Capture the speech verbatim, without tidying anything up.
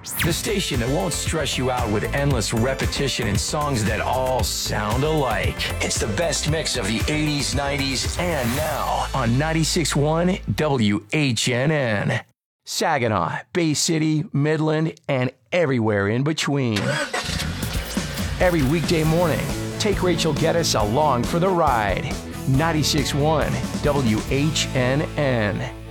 The station that won't stress you out with endless repetition and songs that all sound alike. It's the best mix of the eighties, nineties, and now on ninety-six point one W H N N. Saginaw, Bay City, Midland, and everywhere in between. Every weekday morning, take Rachel Geddes along for the ride. ninety-six point one W H N N.